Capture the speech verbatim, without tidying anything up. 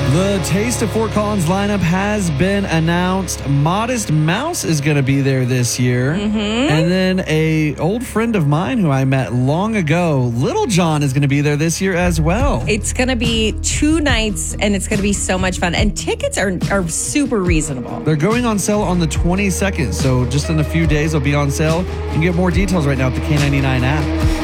The Taste of Fort Collins lineup has been announced. Modest Mouse is going to be there this year. Mm-hmm. And then a old friend of mine who I met long ago, Little John, is going to be there this year as well. It's going to be two nights, and it's going to be so much fun. And tickets are, are super reasonable. They're going on sale on the twenty-second, so just in a few days they'll be on sale. You can get more details right now at the K ninety-nine app.